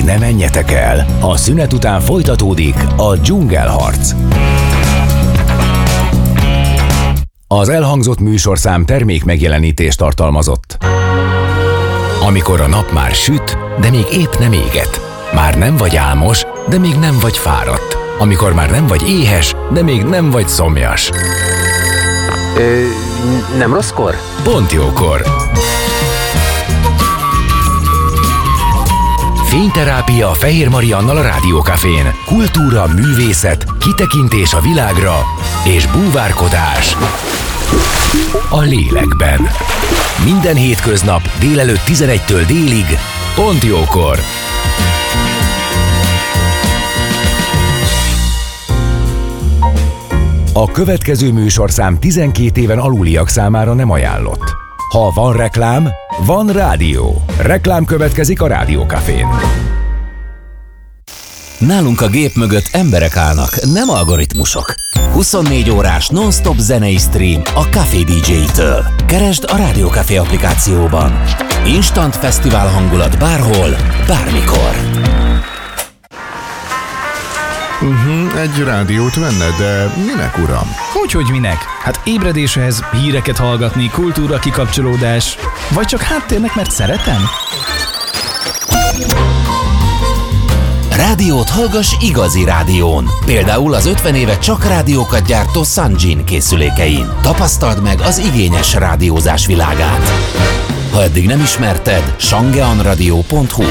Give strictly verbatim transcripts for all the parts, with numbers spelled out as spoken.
Ne menjetek el, a szünet után folytatódik a dzsungelharc. Az elhangzott műsorszám termék megjelenítést tartalmazott. Amikor a nap már süt, de még épp nem éget. Már nem vagy álmos, de még nem vagy fáradt. Amikor már nem vagy éhes, de még nem vagy szomjas. Ö, nem rosszkor? Pont jókor. Fényterápia Fehér Mariannal a Rádiókafén. Kultúra, művészet, kitekintés a világra és búvárkodás a lélekben. Minden hétköznap délelőtt tizenegytől délig, pont jókor. A következő műsorszám tizenkét éven aluliak számára nem ajánlott. Ha van reklám, van rádió. Reklám következik a Rádiókafén. Nálunk a gép mögött emberek állnak, nem algoritmusok. huszonnégy órás non-stop zenei stream a Café dé dzsé-től. Keresd a Rádiókafé applikációban. Instant fesztivál hangulat bárhol, bármikor. Uh-huh, egy rádiót venne, de minek, uram? Hogyhogy minek? Hát ébredéshez, híreket hallgatni, kultúra kikapcsolódás, vagy csak háttérnek, mert szeretem? Rádiót hallgass igazi rádión. Például az ötven éve csak rádiókat gyártó Sanjin készülékein. Tapasztald meg az igényes rádiózás világát. Ha eddig nem ismerted, sangeanradio pont hu.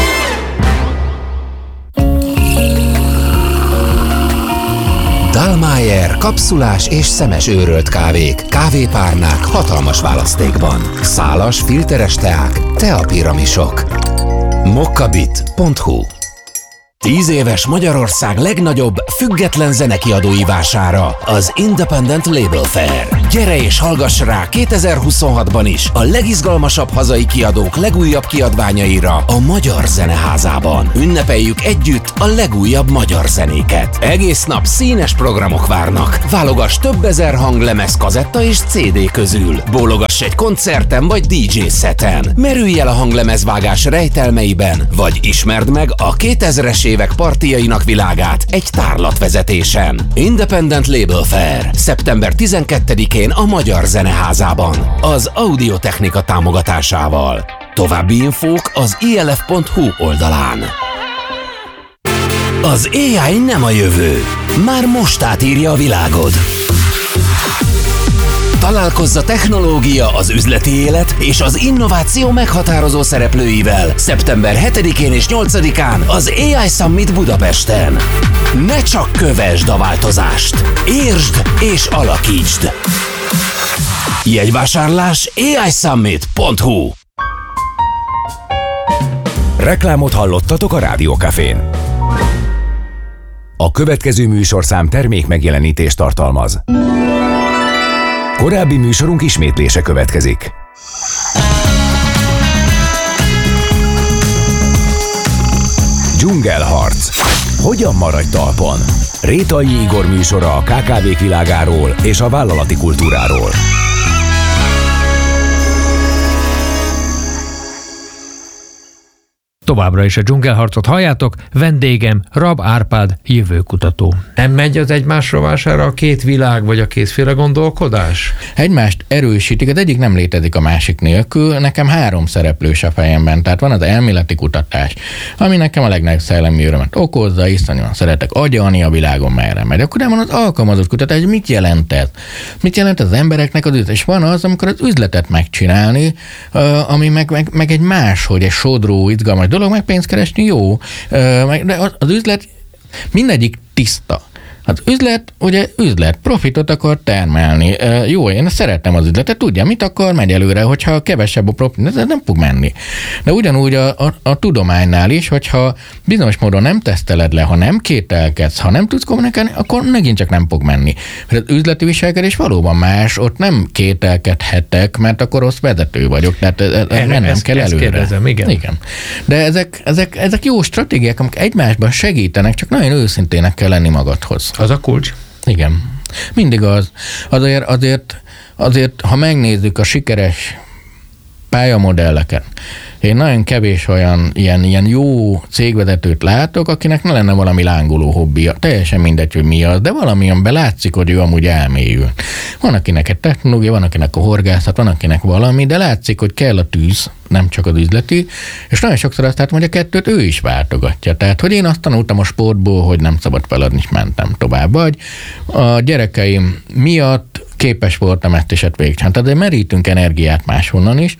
Dallmayr kapszulás és szemes őrölt kávék, kávépárnák hatalmas választékban. Szálas, filteres teák, teapiramisok. mokkabit pont hu. Tíz éves Magyarország legnagyobb független zenekiadói vására, az Independent Label Fair. Gyere és hallgass rá kétezer-huszonhatban is a legizgalmasabb hazai kiadók legújabb kiadványaira a Magyar Zeneházában. Ünnepeljük együtt a legújabb magyar zenéket. Egész nap színes programok várnak. Válogass több ezer hanglemez, kazetta és cé dé közül. Bólogass egy koncerten vagy dé dzsé szeten. Merülj el a hanglemezvágás rejtelmeiben, vagy ismerd meg a kétezres évek partijainak világát egy tárlatvezetésen. Independent Label Fair. szeptember tizenkettedikén a Magyar Zeneházában. Az Audiotechnika támogatásával. További infók az i el ef pont hu oldalán. Az á i nem a jövő. Már most átírja a világod. Találkozz a technológia, az üzleti élet és az innováció meghatározó szereplőivel szeptember hetedikén és nyolcadikán az á i Summit Budapesten. Ne csak kövesd a változást, értsd és alakítsd! Jegyvásárlás á i summit pont hu. Reklámot hallottatok a Rádiókafén. A következő műsorszám termék megjelenítést tartalmaz. Korábbi műsorunk ismétlése következik. Dzsungelharc. Hogyan maradj talpon? Rétai Igor műsora a ká ká vék világáról és a vállalati kultúráról. Továbbra is a dzsungelharcot halljátok, vendégem Rab Árpád, jövőkutató. Nem megy az egymás rovására a két világ, vagy a kétféle gondolkodás? Egymást erősítik, az egyik nem létezik a másik nélkül. Nekem három szereplős a fejemben, tehát van az elméleti kutatás, ami nekem a legnagyobb szellemi örömet okozza, iszonyúan szeretek agyalni a világon, merre megy. Akkor nem van az alkalmazott kutatás, mit jelent ez? Mit jelent az embereknek az üzlet? És van az, amikor az üzletet megcsinálni, ami meg, meg, meg egy máshogy, egy sodró, izgalmas dolog, meg pénzt keresni jó, de az üzlet mindegyik tiszta. Az üzlet, ugye üzlet, profitot akar termelni. E, jó, én szeretem az üzletet, tudja, mit akar, megy előre, hogyha kevesebb a profit, ez nem fog menni. De ugyanúgy a, a, a tudománynál is, hogyha bizonyos módon nem teszteled le, ha nem kételkedsz, ha nem tudsz kommunikálni, akkor megint csak nem fog menni. Mert az üzleti viselkedés valóban más, ott nem kételkedhetek, mert akkor rossz vezető vagyok, tehát mennem kell előre. Kérdezem, igen. igen. De ezek, ezek, ezek jó stratégiák, amik egymásban segítenek, csak nagyon őszintének kell lenni magadhoz. Az a kulcs? Igen. Mindig az. Azért, azért, azért, ha megnézzük a sikeres pályamodelleket. Én nagyon kevés olyan ilyen, ilyen jó cégvezetőt látok, akinek ne lenne valami lángoló hobbija. Teljesen mindegy, hogy mi az, de valamilyen belátszik, hogy ő amúgy elmélyül. Van akinek egy technológia, van akinek a horgászat, van akinek valami, de látszik, hogy kell a tűz, nem csak az üzleti, és nagyon sokszor azt látom, hogy a kettőt ő is váltogatja. Tehát, hogy én azt tanultam a sportból, hogy nem szabad feladni, és mentem tovább. Vagy a gyerekeim miatt képes voltam ezt is végigcsinálni. Tehát merítünk energiát máshonnan is.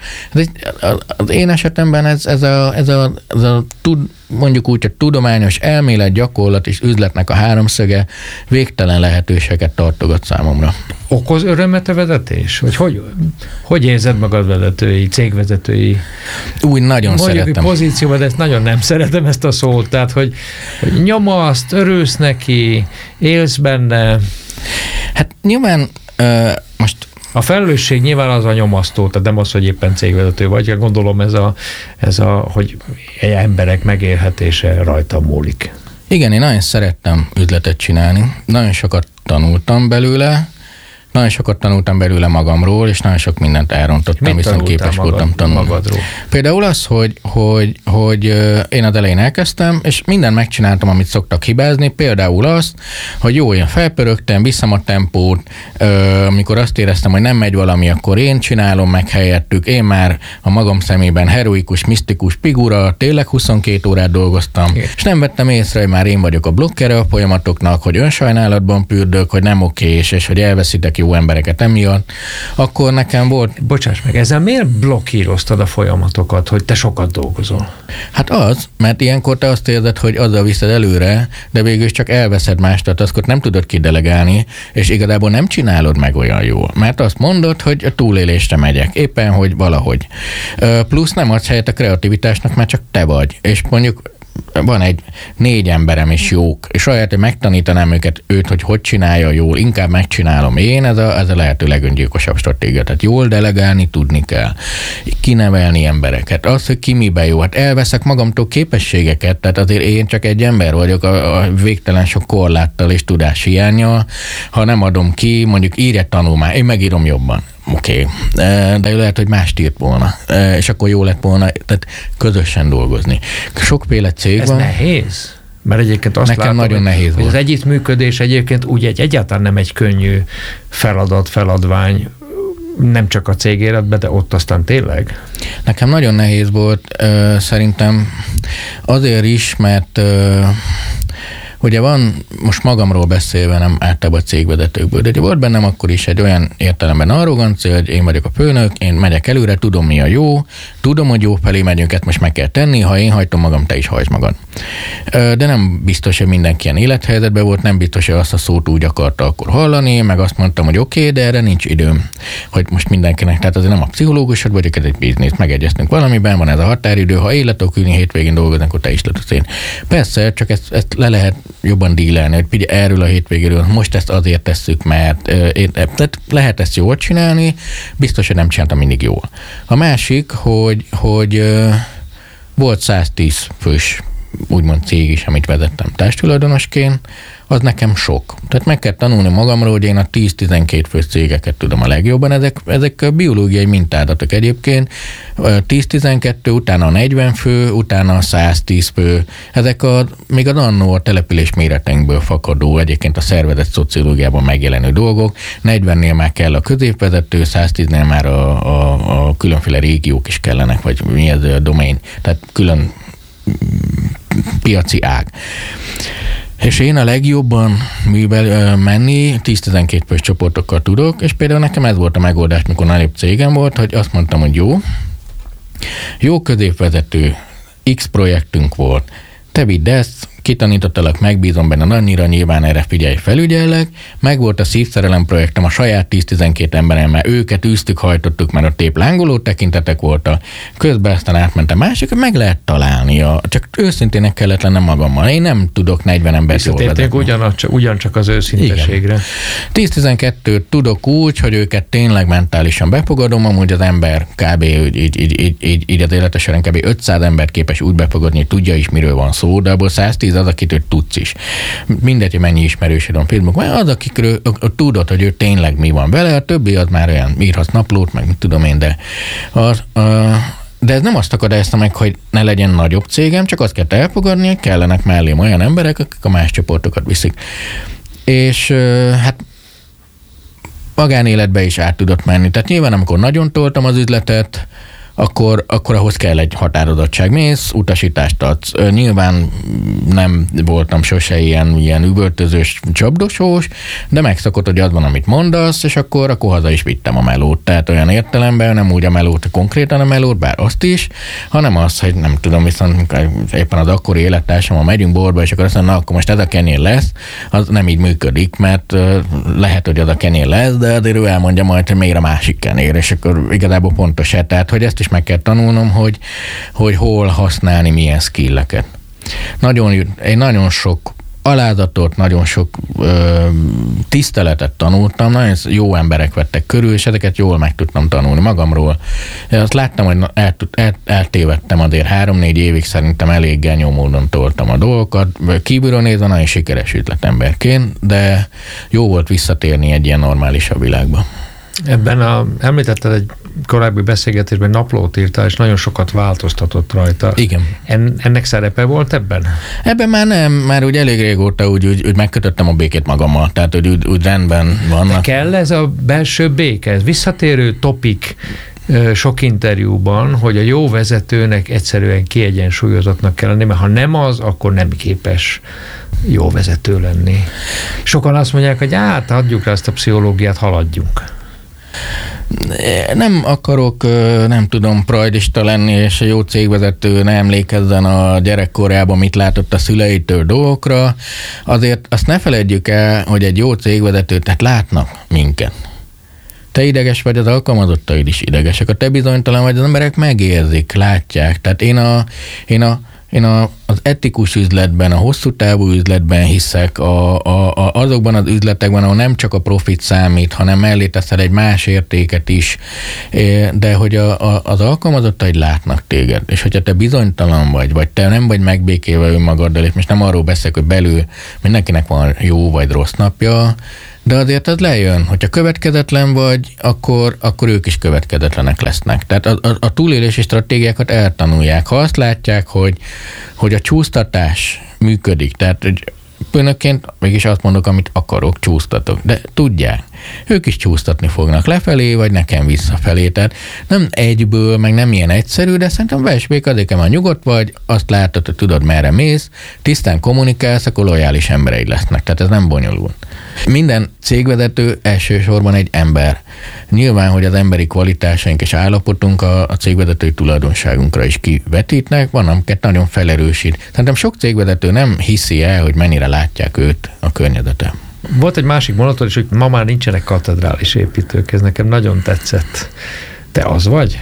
Az én esetemben ez, ez, a, ez, a, ez a tud, mondjuk úgy, hogy tudományos elmélet, gyakorlat és üzletnek a háromszöge végtelen lehetőséget tartogat számomra. Okoz örömet a vezetés? Vagy hogy, hogy érzed magad vezetői, cégvezetői? Úgy nagyon mondjuk, szeretem. Pozícióban, de ezt nagyon nem szeretem ezt a szót. Tehát, hogy, hogy nyomaszt, örülsz neki, élsz benne. Hát nyilván uh, most a felelősség nyilván az a nyomasztó, tehát nem az, hogy éppen cégvezető vagy, gondolom ez a, ez a hogy emberek megélhetése rajta múlik. Igen, én nagyon szerettem üzletet csinálni, nagyon sokat tanultam belőle, nagyon sokat tanultam belőle magamról, és nagyon sok mindent elrontottam, viszont képes magad, voltam tanulni. Magadról? Például az, hogy, hogy, hogy én az elején elkezdtem, és mindent megcsináltam, amit szoktak hibázni, például azt, hogy jó, én felpörögtem, viszem a tempót, amikor azt éreztem, hogy nem megy valami, akkor én csinálom meg helyettük, én már a magam szemében heroikus, misztikus figura, tényleg huszonkét órát dolgoztam, igen. És nem vettem észre, hogy már én vagyok a blokkere a folyamatoknak, hogy önsajnálatban pürdök, hogy nem okés, és hogy elveszítek jó embereket emiatt, akkor nekem volt... Bocsáss meg, ezzel miért blokkíroztad a folyamatokat, hogy te sokat dolgozol? Hát az, mert ilyenkor te azt érzed, hogy azzal viszed előre, de végül is csak elveszed mást, tehát azt nem tudod kidelegálni, és igazából nem csinálod meg olyan jól. Mert azt mondod, hogy a túlélésre megyek, éppen, hogy valahogy. Plusz nem adsz helyet a kreativitásnak, mert csak te vagy. És mondjuk van egy négy emberem is jók, és ahelyett, hogy megtanítanám őket, őt, hogy hogy csinálja jól, inkább megcsinálom én, ez a, ez a lehető legöngyilkosabb stratégia. Tehát jól delegálni tudni kell, kinevelni embereket, az, hogy ki miben jó, hát elveszek magamtól képességeket, tehát azért én csak egy ember vagyok a, a végtelen sok korláttal és tudás hiánnyal, ha nem adom ki, mondjuk írj egy tanulmány, én megírom jobban. Oké, okay. De lehet, hogy mást írt volna, és akkor jó lett volna, tehát közösen dolgozni. Sokféle cég Ez van. nehéz? Mert egyébként azt Nekem látom, nagyon hogy, nehéz hogy volt. az együttműködés egyébként úgy egy, egyáltalán nem egy könnyű feladat, feladvány, nem csak a cég életben, de ott aztán tényleg. Nekem nagyon nehéz volt, szerintem azért is, mert ugye van, most magamról beszélve, nem általában a cégvezetőkből, de volt bennem akkor is egy olyan értelemben arrogancia, hogy én vagyok a főnök, én megyek előre, tudom mi a jó, tudom, hogy jó felé megyünk, ezt most meg kell tenni, ha én hajtom magam, te is hajtsd magad. De nem biztos, hogy mindenki ilyen élethelyzetben volt, nem biztos, hogy azt a szót úgy akarta akkor hallani, meg azt mondtam, hogy oké, okay, de erre nincs időm, hogy most mindenkinek, tehát azért nem a pszichológusod vagyok, ez egy biznisz, megegyeztünk valamiben, van ez a határidő, ha életok ülni, hétvégén dolgozni, akkor te is tudsz én. Persze, csak ezt, ezt le lehet jobban dílelni, hogy figyelj, erről a hétvégéről, most ezt azért tesszük, mert euh, én, tehát lehet ezt jól csinálni, biztos, hogy nem csináltam mindig jól. A másik, hogy, hogy euh, volt száztíz fős úgymond cég is, amit vezettem társtulajdonosként, az nekem sok. Tehát meg kell tanulni magamról, hogy én a tíz-tizenkét fős cégeket tudom a legjobban. Ezek, ezek a biológiai mintádatok egyébként. tíz-tizenkettő, utána a negyven fő, utána a száztíz fő. Ezek a, még az annó a település méreteinkből fakadó, egyébként a szervezet szociológiában megjelenő dolgok. negyvennél már kell a középvezető, száztíznél már a, a, a különféle régiók is kellenek, vagy mi ez a domain, tehát külön piaci ág. És én a legjobban művel menni tíz-tizenkét fős csoportokkal tudok, és például nekem ez volt a megoldás, mikor nagyobb cégem volt, hogy azt mondtam, hogy jó, jó középvezető, X projektünk volt, te vidd ezt, kitanítottalak, megbízom benne annyira, nyilván erre figyelj, felügyellek, meg volt a szívszerelem projektem a saját tíz-tizenkét emberemmel, őket űztük, hajtottuk, mert a tép lángoló tekintetek voltak, közben aztán átmentem másik, meg lehet találni, csak őszintének kellett lennem magammal, én nem tudok negyven embert jól vezetni. Ugyancsak, ugyancsak az őszinteségre. tíz-tizenkettőt tudok úgy, hogy őket tényleg mentálisan befogadom, amúgy az ember kb. így, így, így, így, így az életesen kb. ötszáz embert képes úgy befogadni, hogy tudja is, miről van szó, de abból száztíz az, akit ő tudsz is. Mindegy, hogy mennyi ismerősöd van Facebookon, az, akikről tudod, hogy ő tényleg mi van vele, a többi az már olyan írhatsz naplót, meg mit tudom én, de az, a, de ez nem azt akadályozta meg, hogy ne legyen nagyobb cégem, csak azt kell elfogadni, hogy kellenek mellém olyan emberek, akik a más csoportokat viszik. És hát magánéletbe is át tudott menni. Tehát nyilván, amikor nagyon toltam az üzletet, akkor, akkor ahhoz kell egy határozottság. Mész, utasítást adsz. Nyilván nem voltam sose ilyen, ilyen üvöltözős, csapdosós, de megszokott, hogy az van, amit mondasz, és akkor, akkor haza is vittem a melót. Tehát olyan értelemben nem úgy a melót, konkrétan a melót, bár azt is, hanem az, hogy nem tudom, viszont éppen az akkori élettársam, ha megyünk borba, és akkor azt mondja, na, akkor most ez a kenyér lesz, az nem így működik, mert lehet, hogy az a kenyér lesz, de azért ő elmondja majd, hogy miért a másik kenyér, és akkor igazából pontos se. Tehát, hogy ezt is meg kell tanulnom, hogy, hogy hol használni milyen skilleket. Nagyon, én nagyon sok alázatot, nagyon sok ö, tiszteletet tanultam, nagyon jó emberek vettek körül, és ezeket jól meg tudtam tanulni magamról. Én azt láttam, hogy el, el, eltévedtem azért három-négy évig, szerintem elég genyó módon toltam a dolgokat. Kívülről nézve nagyon sikeres üzletemberként, de jó volt visszatérni egy ilyen normálisabb világba. Ebben a, említetted egy korábbi beszélgetésben, naplót írtál, és nagyon sokat változtatott rajta. Igen. En, ennek szerepe volt ebben? Ebben már nem, már úgy elég régóta úgy, úgy, úgy megkötöttem a békét magammal, tehát úgy, úgy, úgy rendben vannak. De kell ez a belső béke? Ez visszatérő topik sok interjúban, hogy a jó vezetőnek egyszerűen kiegyensúlyozottnak kell lenni, mert ha nem az, akkor nem képes jó vezető lenni. Sokan azt mondják, hogy hát adjuk rá azt a pszichológiát, haladjunk. Nem akarok, nem tudom, prajdista lenni, és a jó cégvezető ne emlékezzen a gyerekkorában, mit látott a szüleitől dolgokra. Azért azt ne feledjük el, hogy egy jó cégvezető, tehát látnak minket. Te ideges vagy, az alkalmazottaid is idegesek. A te bizonytalan vagy, az emberek megérzik, látják. Tehát én a, én a Én a, az etikus üzletben, a hosszú távú üzletben hiszek, a, a, a, azokban az üzletekben, ahol nem csak a profit számít, hanem mellé teszel egy más értéket is, de hogy a, a, az alkalmazottaid látnak téged, és hogyha te bizonytalan vagy, vagy te nem vagy megbékélve önmagaddal, és most nem arról beszélek, hogy belül mindenkinek van jó vagy rossz napja, de azért az lejön, hogyha következetlen vagy, akkor, akkor ők is következetlenek lesznek. Tehát a, a, a túlélési stratégiákat eltanulják. Ha azt látják, hogy, hogy a csúsztatás működik, tehát hogy főnökként mégis azt mondok, amit akarok, csúsztatok, de tudják, ők is csúsztatni fognak lefelé, vagy nekem visszafelé, tehát nem egyből, meg nem ilyen egyszerű, de szerintem besbék azért, már nyugodt vagy, azt látod, hogy tudod, merre mész, tisztán kommunikálsz, akkor lojális embereid lesznek, tehát ez nem bonyolult. Minden cégvezető elsősorban egy ember. Nyilván, hogy az emberi kvalitásaink és állapotunk a, a cégvezetői tulajdonságunkra is kivetítnek, van, amiket nagyon felerősít. Szerintem sok cégvezető nem hiszi el, hogy mennyire látják őt a környezete. Volt egy másik mondatod is, hogy ma már nincsenek katedrális építők, ez nekem nagyon tetszett. Te az vagy?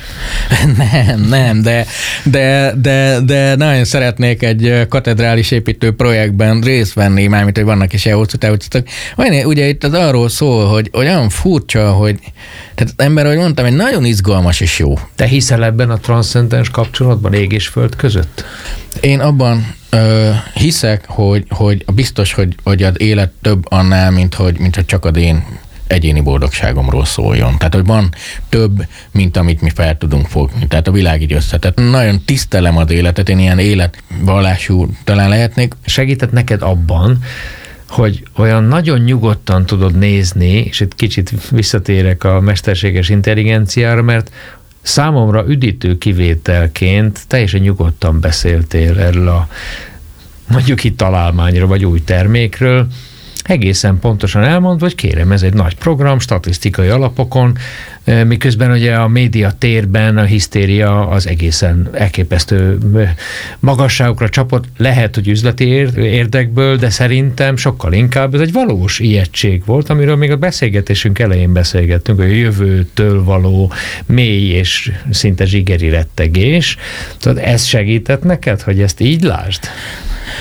Nem, nem, de, de, de, de nagyon szeretnék egy katedrális építő projektben részt venni, mármint, hogy vannak is hosszú távú. Ugye itt az arról szól, hogy olyan furcsa, hogy tehát az ember, ahogy mondtam, egy nagyon izgalmas és jó. Te hiszel ebben a transzcendens kapcsolatban, ég és föld között? Én abban ö, hiszek, hogy, hogy biztos, hogy, hogy az élet több annál, mint hogy, mint hogy csak az én egyéni boldogságomról szóljon. Tehát, hogy van több, mint amit mi fel tudunk fogni. Tehát a világ így össze. Tehát nagyon tisztelem az életet, én ilyen életvallású talán lehetnék. Segített neked abban, hogy olyan nagyon nyugodtan tudod nézni, és itt kicsit visszatérek a mesterséges intelligenciára, mert számomra üdítő kivételként teljesen nyugodtan beszéltél erről a mondjuk itt találmányról, vagy új termékről, egészen pontosan elmondva, hogy kérem, ez egy nagy program, statisztikai alapokon, miközben ugye a média térben a hisztéria az egészen elképesztő magasságokra csapott, lehet, hogy üzleti érdekből, de szerintem sokkal inkább ez egy valós ijegység volt, amiről még a beszélgetésünk elején beszélgettünk, hogy a jövőtől való mély és szinte zsigeri rettegés. Tudod, ez segített neked, hogy ezt így lásd?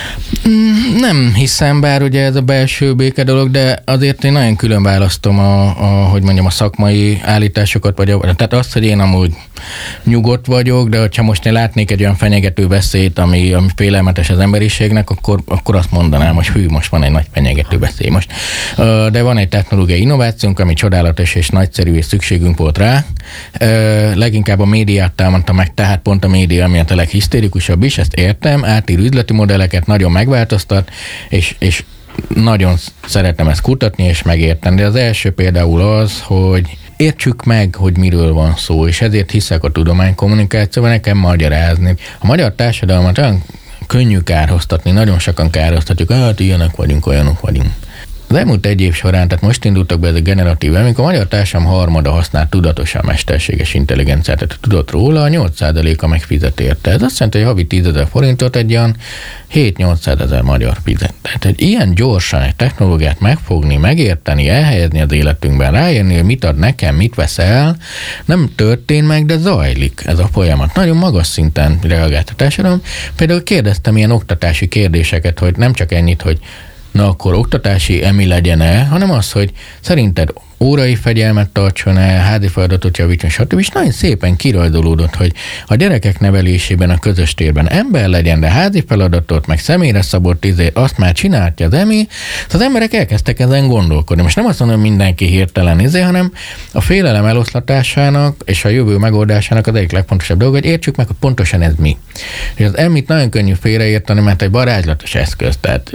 Nem hiszem, bár ugye ez a belső béke dolog, de azért én nagyon külön választom a, a hogy mondjam, a szakmai állításokat, vagy a, tehát azt, hogy én amúgy nyugodt vagyok, de ha most én látnék egy olyan fenyegető veszélyt, ami, ami félelmetes az emberiségnek, akkor, akkor azt mondanám, hogy hű, most van egy nagy fenyegető veszély most. De van egy technológiai innovációnk, ami csodálatos és nagyszerű, és szükségünk volt rá. Leginkább a médiát támadta meg, tehát pont a média miatt a leghisztérikusabb is, ezt értem, átír üzleti modelleket, nagyon megváltoztat, és, és nagyon szeretem ezt kutatni és megérteni. De az első például az, hogy értsük meg, hogy miről van szó, és ezért hiszek a tudománykommunikációban, nekem magyarázni. A magyar társadalmat olyan könnyű kárhoztatni, nagyon sokan kárhoztatjuk, hát ilyenek vagyunk, olyanok vagyunk. Az elmúlt egy év során, tehát most indultak be ez a generatív, amikor a magyar társadalom harmada használ tudatosan mesterséges intelligenciát, tehát tudott róla, a nyolc százaléka megfizet érte. Ez azt jelenti, hogy havi tízezer forintot egy olyan hét-nyolcszázezer magyar fizet. Tehát egy ilyen gyorsan egy technológiát megfogni, megérteni, elhelyezni az életünkben, rájönni, hogy mit ad nekem, mit vesz el, nem történt meg, de zajlik ez a folyamat. Nagyon magas szinten reagált a társadalom. Például kérdeztem ilyen oktatási kérdéseket, hogy nem csak ennyit, hogy na akkor oktatási emi legyen-e, hanem az, hogy szerinted órai fegyelmet tartson-e, házi feladatot javítson, stb. És nagyon szépen kirajzolódott, hogy a gyerekek nevelésében a közös térben ember legyen, de házi feladatot, meg személyre szabott izé, azt már csinálja az emi, az emberek elkezdtek ezen gondolkodni. Most nem azt mondom, hogy mindenki hirtelen izé, hanem a félelem eloszlatásának és a jövő megoldásának az egyik legfontosabb dolog, hogy értsük meg, hogy pontosan ez mi. És az emit nagyon könnyű félreérteni, mert egy varázslatos eszköz, tehát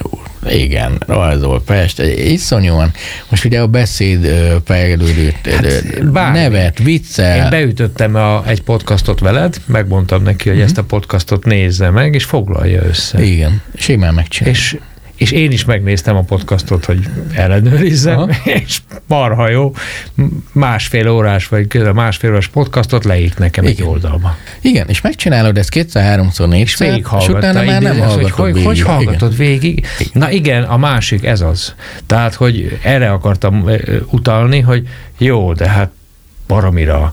igen, rajzol, fest, iszonyúan. Most ugye a beszéd fejlődött, hát, nevet, viccel. Én beütöttem a, egy podcastot veled, megmondtam neki, hogy uh-huh. ezt a podcastot nézze meg, és foglalja össze. Igen, simán megcsinálja. És, és én is megnéztem a podcastot, hogy ellenőrizzem, aha. és marha jó, másfél órás, vagy közel másfél órás podcastot leírt nekem igen. egy oldalba. Igen, és megcsinálod ezt kétszer-háromszor, négyszer, és, és utána már nem hallgatod hogy, végig. Hogy hallgatod igen. végig? Na igen, a másik ez az. Tehát, hogy erre akartam utalni, hogy jó, de hát baromira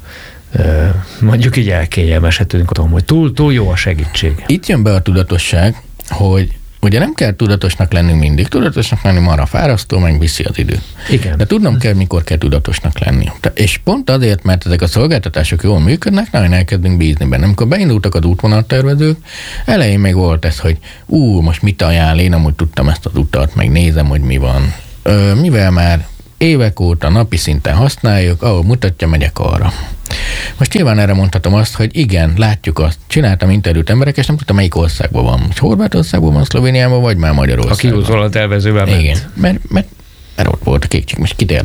mondjuk így elkényelmesedünk, hogy túl, túl jó a segítség. Itt jön be a tudatosság, hogy ugye nem kell tudatosnak lenni mindig. Tudatosnak lenni marha fárasztó, meg viszi az idő. Igen. De tudnom kell, mikor kell tudatosnak lenni. És pont azért, mert ezek a szolgáltatások jól működnek, nagyon elkezdünk bízni benne. Amikor beindultak az útvonaltervezők, elején még volt ez, hogy ú, most mit ajánl, én amúgy tudtam ezt az utat, meg nézem, hogy mi van. Ö, mivel már évek óta napi szinten használjuk, ahol mutatja, megyek arra. Most nyilván erre mondhatom azt, hogy igen, látjuk azt. Csináltam interjút emberek, és nem tudtam, melyik országban van. Most Horvátországban van, Szlovéniában, vagy már Magyarországon. A kiúzólat elvezővel ment. Igen, mert, mert, mert ott volt a kék csík, most kit